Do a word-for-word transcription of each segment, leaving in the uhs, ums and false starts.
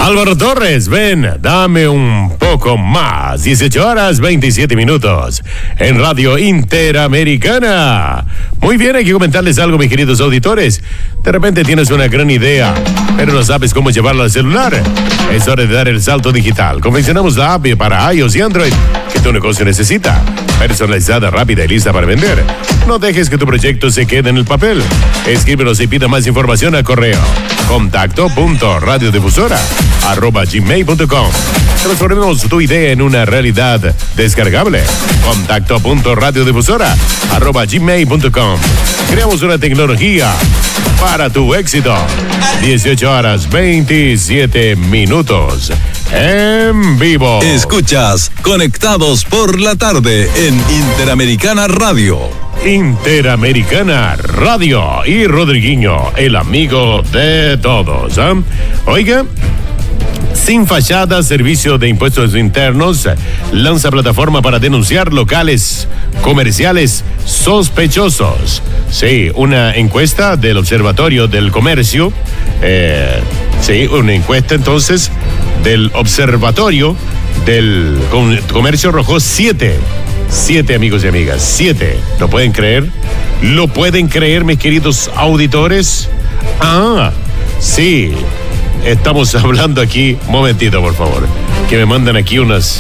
Álvaro Torres, ven, dame un poco más. dieciocho horas veintisiete minutos en Radio Interamericana. Muy bien, hay que comentarles algo, mis queridos auditores. De repente tienes una gran idea, pero no sabes cómo llevarla al celular. Es hora de dar el salto digital. Confeccionamos la app para iOS y Android que tu negocio necesita. Personalizada, rápida y lista para vender. No dejes que tu proyecto se quede en el papel. Escríbenos y pida más información al correo contacto punto radiodifusora arroba gmail punto com. Transformemos tu idea en una realidad descargable. Contacto punto radiodifusora arroba gmail punto com. Creamos una tecnología para tu éxito. dieciocho horas veintisiete minutos en vivo. Escuchas Conectados por la Tarde en Interamericana Radio. Interamericana Radio y Rodriguinho, el amigo de todos. ¿eh? Oiga, Sin Fachada, Servicio de Impuestos Internos, lanza plataforma para denunciar locales comerciales sospechosos. Sí, una encuesta del Observatorio del Comercio. Eh, sí, una encuesta entonces del Observatorio del Comercio arrojó siete. Siete, amigos y amigas, siete. ¿Lo pueden creer? ¿Lo pueden creer, mis queridos auditores? Ah, sí. Estamos hablando aquí. Un momentito, por favor. Que me mandan aquí unas.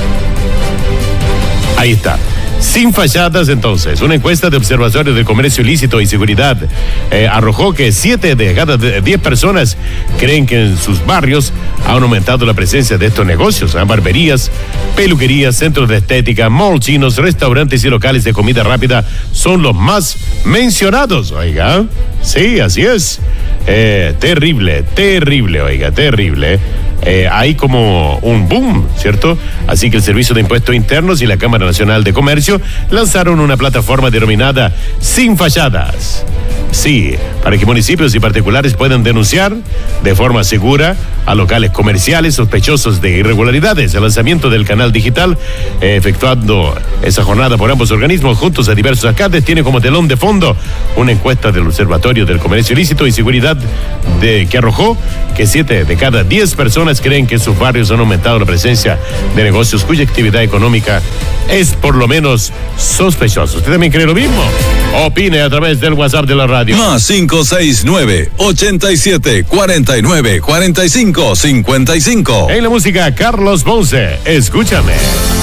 Ahí está. Sin Fachadas, entonces, una encuesta de Observatorio del Comercio Ilícito y Seguridad eh, arrojó que siete de cada diez personas creen que en sus barrios han aumentado la presencia de estos negocios, ¿eh? barberías, peluquerías, centros de estética, mall chinos, restaurantes y locales de comida rápida son los más mencionados, oiga. Sí, así es. Eh, terrible, terrible, oiga, terrible. Eh, hay como un boom, ¿cierto? Así que el Servicio de Impuestos Internos y la Cámara Nacional de Comercio lanzaron una plataforma denominada Sin Fachadas. Sí, para que municipios y particulares puedan denunciar de forma segura a locales comerciales sospechosos de irregularidades. El lanzamiento del canal digital, eh, efectuando esa jornada por ambos organismos juntos a diversos alcaldes, tiene como telón de fondo una encuesta del Observatorio del Comercio Ilícito y Seguridad de, que arrojó que siete de cada diez personas creen que en sus barrios han aumentado la presencia de negocios cuya actividad económica es por lo menos sospechosa. ¿Usted también cree lo mismo? Opine a través del WhatsApp de la radio. Más cinco seis nueve, ochenta y siete, cuarenta y nueve, cuarenta y cinco, cincuenta y cinco. En la música, Carlos Ponce. Escúchame.